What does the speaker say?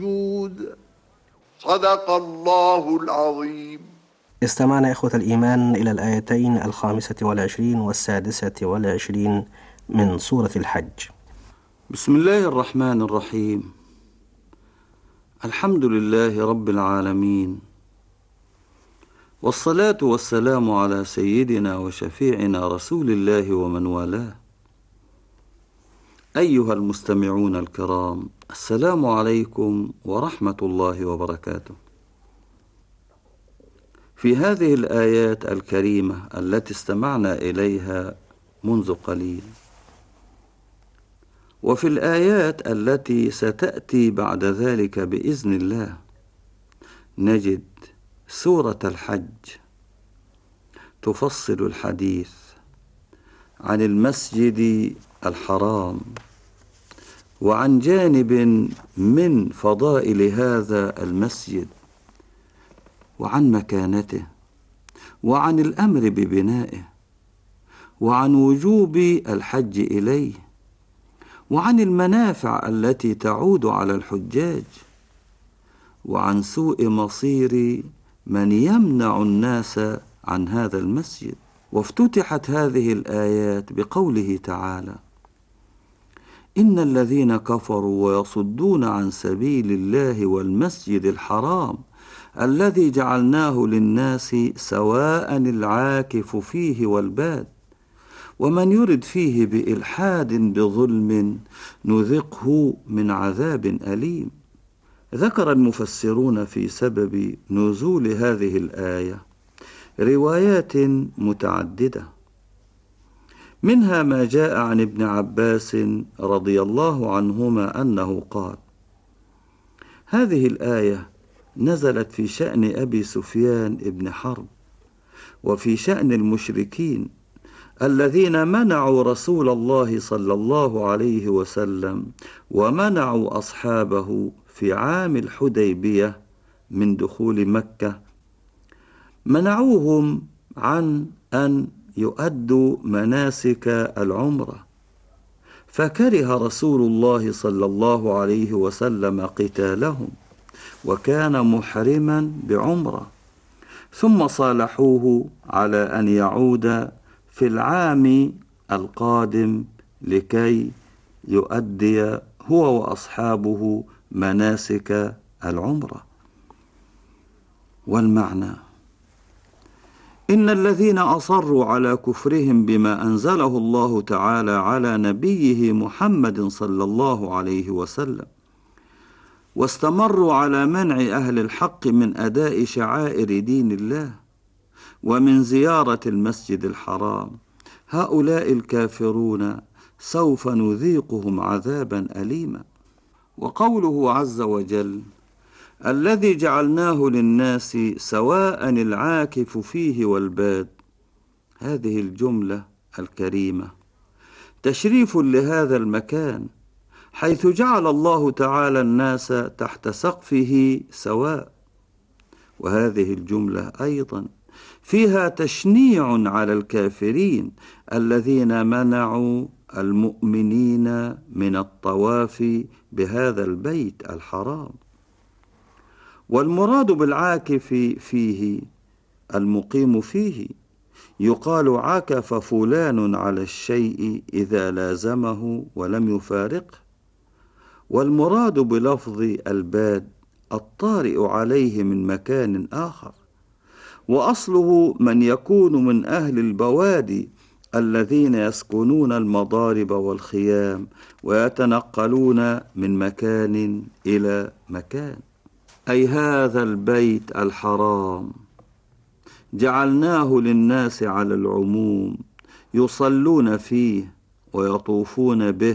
صدق الله العظيم. استمعنا إخوة الإيمان إلى الآيتين 25 و26 من سورة الحج. بسم الله الرحمن الرحيم. الحمد لله رب العالمين، والصلاة والسلام على سيدنا وشفيعنا رسول الله ومن والاه. أيها المستمعون الكرام، السلام عليكم ورحمة الله وبركاته. في هذه الآيات الكريمة التي استمعنا إليها منذ قليل، وفي الآيات التي ستأتي بعد ذلك بإذن الله، نجد سورة الحج تفصل الحديث عن المسجد الحرام، وعن جانب من فضائل هذا المسجد، وعن مكانته، وعن الأمر ببنائه، وعن وجوب الحج إليه، وعن المنافع التي تعود على الحجاج، وعن سوء مصير من يمنع الناس عن هذا المسجد. وافتتحت هذه الآيات بقوله تعالى: إن الذين كفروا ويصدون عن سبيل الله والمسجد الحرام الذي جعلناه للناس سواء العاكف فيه والباد ومن يرد فيه بإلحاد بظلم نذقه من عذاب أليم. ذكر المفسرون في سبب نزول هذه الآية روايات متعددة، منها ما جاء عن ابن عباس رضي الله عنهما أنه قال: هذه الآية نزلت في شأن أبي سفيان ابن حرب، وفي شأن المشركين الذين منعوا رسول الله صلى الله عليه وسلم ومنعوا أصحابه في عام الحديبية من دخول مكة، منعوهم عن أن يؤدوا مناسك العمرة، فكره رسول الله صلى الله عليه وسلم قتالهم، وكان محرما بعمرة، ثم صالحوه على أن يعود في العام القادم لكي يؤدي هو وأصحابه مناسك العمرة. والمعنى: إن الذين أصروا على كفرهم بما أنزله الله تعالى على نبيه محمد صلى الله عليه وسلم، واستمروا على منع أهل الحق من أداء شعائر دين الله ومن زيارة المسجد الحرام، هؤلاء الكافرون سوف نذيقهم عذابا أليما. وقوله عز وجل: الذي جعلناه للناس سواء العاكف فيه والباد، هذه الجملة الكريمة تشريف لهذا المكان، حيث جعل الله تعالى الناس تحت سقفه سواء. وهذه الجملة أيضا فيها تشنيع على الكافرين الذين منعوا المؤمنين من الطواف بهذا البيت الحرام. والمراد بالعاكف فيه المقيم فيه، يقال عكف فلان على الشيء إذا لازمه ولم يفارقه. والمراد بلفظ الباد الطارئ عليه من مكان آخر، وأصله من يكون من أهل البوادي الذين يسكنون المضارب والخيام ويتنقلون من مكان إلى مكان. أي هذا البيت الحرام جعلناه للناس على العموم، يصلون فيه ويطوفون به